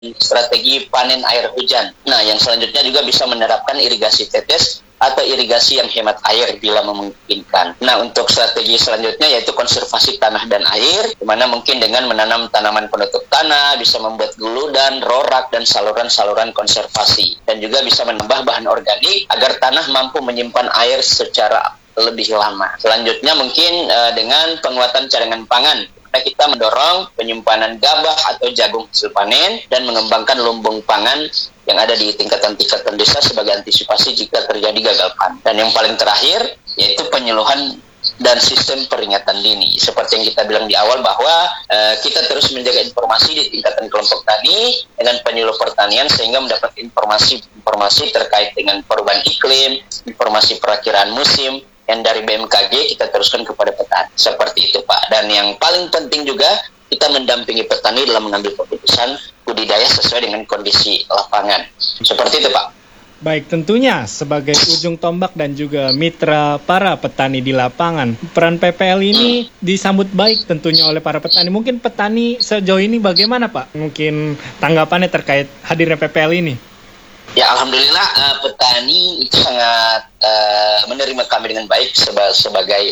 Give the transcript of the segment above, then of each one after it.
strategi panen air hujan. Nah, yang selanjutnya juga bisa menerapkan irigasi tetes atau irigasi yang hemat air bila memungkinkan. Nah, untuk strategi selanjutnya yaitu konservasi tanah dan air, di mana mungkin dengan menanam tanaman penutup tanah, bisa membuat guludan, rorak, dan saluran-saluran konservasi. Dan juga bisa menambah bahan organik agar tanah mampu menyimpan air secara lebih lama. Selanjutnya mungkin dengan penguatan cadangan pangan. Kita mendorong penyimpanan gabah atau jagung hasil panen dan mengembangkan lumbung pangan yang ada di tingkatan-tingkatan desa sebagai antisipasi jika terjadi gagal panen. Dan yang paling terakhir yaitu penyuluhan dan sistem peringatan dini. Seperti yang kita bilang di awal bahwa kita terus menjaga informasi di tingkatan kelompok tani dengan penyuluh pertanian sehingga mendapat informasi terkait dengan perubahan iklim, informasi perakiraan musim, yang dari BMKG kita teruskan kepada petani. Seperti itu, Pak. Dan yang paling penting juga kita mendampingi petani dalam mengambil keputusan budidaya sesuai dengan kondisi lapangan. Seperti itu, Pak. Baik, tentunya sebagai ujung tombak dan juga mitra para petani di lapangan, peran PPL ini disambut baik tentunya oleh para petani. Mungkin petani sejauh ini bagaimana, Pak? Mungkin tanggapannya terkait hadirnya PPL ini? Ya, alhamdulillah petani itu sangat menerima kami dengan baik sebagai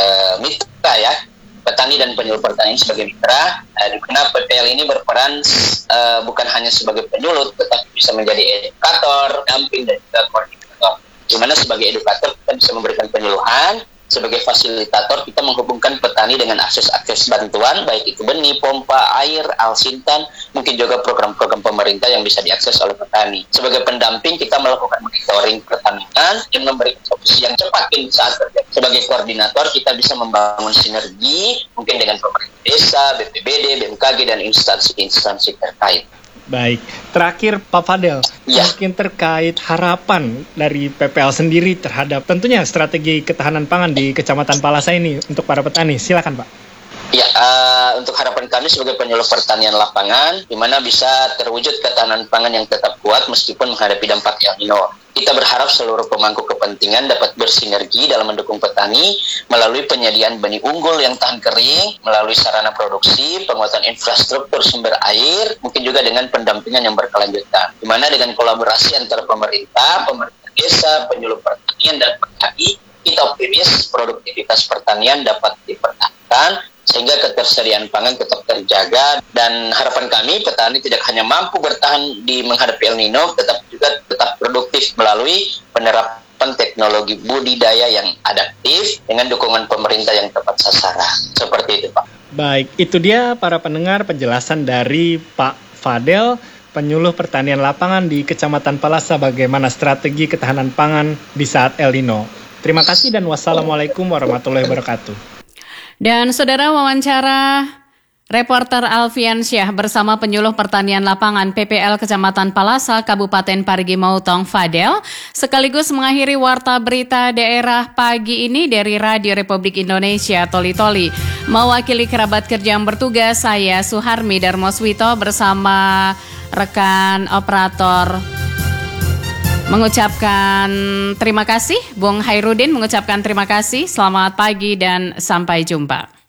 mitra ya. Petani dan penyuluh pertanian sebagai mitra, di mana PPL ini berperan bukan hanya sebagai penyuluh, tetapi bisa menjadi edukator, pendamping dan juga koordinator. Di mana sebagai edukator kita bisa memberikan penyuluhan, sebagai fasilitator kita menghubungkan petani dengan akses bantuan, baik itu benih, pompa, air, alsintan, mungkin juga program-program pemerintah yang bisa diakses oleh petani. Sebagai pendamping kita melakukan monitoring pertanian dan memberikan solusi yang cepat saat terjadi. Sebagai koordinator kita bisa membangun sinergi mungkin dengan pemerintah desa, BPBD, BMKG dan instansi-instansi terkait. Baik, terakhir Pak Fadel, mungkin terkait harapan dari PPL sendiri terhadap tentunya strategi ketahanan pangan di Kecamatan Palasa ini untuk para petani. Silakan, Pak. Ya, untuk harapan kami sebagai penyuluh pertanian lapangan, di mana bisa terwujud ketahanan pangan yang tetap kuat meskipun menghadapi dampak El Nino. Kita berharap seluruh pemangku kepentingan dapat bersinergi dalam mendukung petani melalui penyediaan benih unggul yang tahan kering, melalui sarana produksi, penguatan infrastruktur sumber air, mungkin juga dengan pendampingan yang berkelanjutan. Di mana dengan kolaborasi antara pemerintah desa, penyuluh pertanian dan petani, kita optimis produktivitas pertanian dapat dipertahankan sehingga ketersediaan pangan tetap terjaga, dan harapan kami petani tidak hanya mampu bertahan di menghadapi El Nino, tetapi juga tetap produktif melalui penerapan teknologi budidaya yang adaptif dengan dukungan pemerintah yang tepat sasaran. Seperti itu, Pak. Baik, itu dia para pendengar penjelasan dari Pak Fadel, penyuluh pertanian lapangan di Kecamatan Palasa, bagaimana strategi ketahanan pangan di saat El Nino. Terima kasih dan wassalamualaikum warahmatullahi wabarakatuh. Dan saudara, wawancara reporter Alfian Syah bersama penyuluh pertanian lapangan PPL Kecamatan Palasa, Kabupaten Parigi Motong, Fadel, sekaligus mengakhiri warta berita daerah pagi ini dari Radio Republik Indonesia Toli Toli. Mewakili kerabat kerja yang bertugas, saya Suharmi Darmoswito bersama rekan operator mengucapkan terima kasih. Bung Hairudin mengucapkan terima kasih. Selamat pagi dan sampai jumpa.